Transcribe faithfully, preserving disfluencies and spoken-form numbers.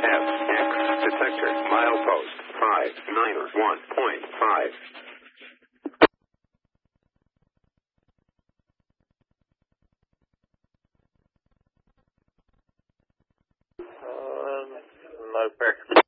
F X detector milepost five nine one point five. Um, no fair.